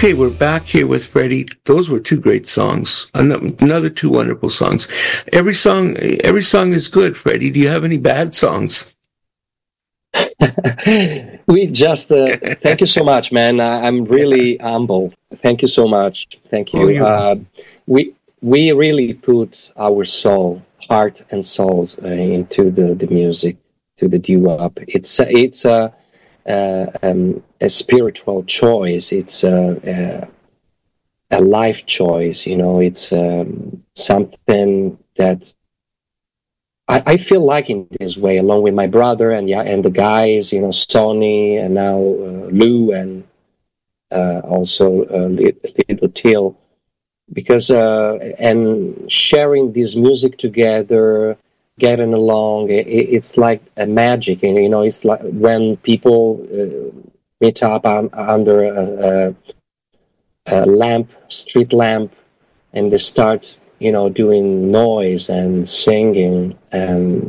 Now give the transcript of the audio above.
Okay, we're back here with Freddie. Those were two great songs. Another two wonderful songs. Every song is good, Freddie. Do you have any bad songs? We just thank you so much, man. I'm really humble. Thank you so much. Thank you. We really put our soul, heart, and souls into the music, to the doo-wop. It's a spiritual choice. It's a life choice. You know, it's something that I feel like in this way, along with my brother and the guys, you know, Sonny and now Lou and also Little Till, because and sharing this music together, getting along, it's like a magic, and you know, it's like when people meet up under a lamp, street lamp, and they start, you know, doing noise and singing and